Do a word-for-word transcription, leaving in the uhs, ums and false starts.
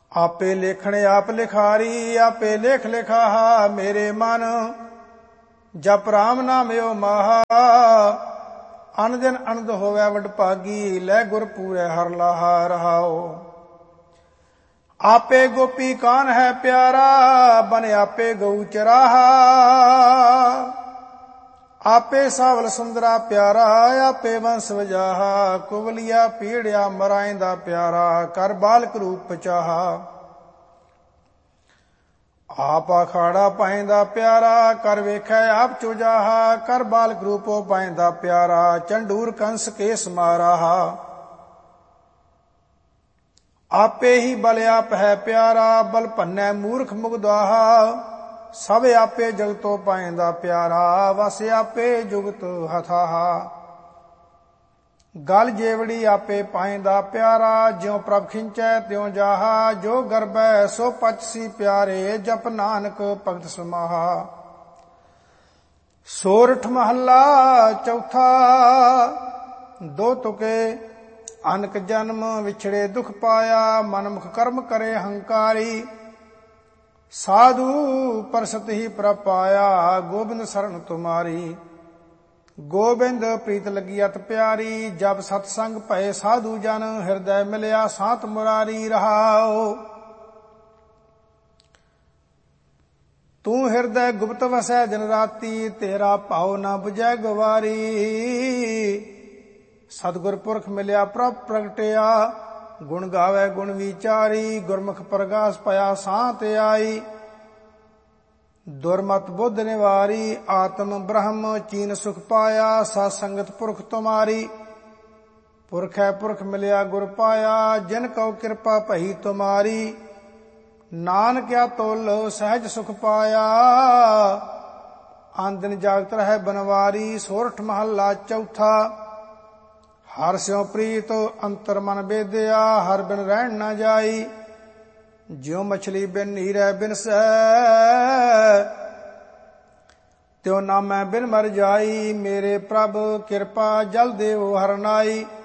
आपे लेखण आप लिखारी, आपे लेख लिखाहा मेरे मन। जप राम नाम यो माहा, अन दिन अनंद होवै वडभागी। लै गुर पूरै हर लाहा रहाओ। आपे गोपी कान है प्यारा, बन आपे गऊ चराहा। आपे सावल सुंदरा प्यारा, आपे वंश वजाहा। कुवलिया पीड़िया मराइंदा प्यारा, कर बालक रूप चाहा। आप अखाड़ा पाइंदा प्यारा, कर वेखै आप चुजाहा। कर बालक रूपो पाइंदा प्यारा, चंडूर कंस केस माराहा। आपे ही बल आप है प्यारा, बल भन्नै मूर्ख मुगदाहा। सब आपे जगतो पाइंदा प्यारा, वस आपे जुगत हथाहा। गल जेवड़ी आपे पाइंदा प्यारा, ज्यों प्रभ खिंचै त्यों जाहा। जो गर्भै सो पचसी प्यारे, जप नानक भगत समाहा। सोरठ महला चौथा। दो तुके अनक जन्म विछड़े दुख पाया। मनमुख कर्म करे हंकारी, साधु परसत ही प्रभ पाया। गोबिंद शरण तुम्हारी, गोबिंद प्रीत लगी अत प्यारी। जब सतसंग भये साधु जन, हृदय मिलिया सात मुरारी रहाओ। तू हृदय गुप्त वसै दिन राती, तेरा भाव न बुझै गवारी। सतगुर पुरख मिलिया प्रभ प्रगटिया, गुण गावे गुण विचारी। गुरमुख प्रगास पया सांत आई, दुर्मत बुद्ध निवारी। आत्म ब्रह्म चीन सुख पाया, सत संगत पुरख तुम्हारी। पुरख है पुरख मिलिया गुर पाया, जिन कौ कृपा भई तुम्हारी। नानक क्या तोल सहज सुख पाया, आन दिन जागत रहे बनवारी। सोरठ महला चौथा। हर स्यों प्रीत अंतर मन बेदया, हर बिन रहन न जाई। ज्यों मछली बिन नीरै बिनसै, त्यों नामै बिन मर जाई। मेरे प्रभ कृपा जल देव हर नाई,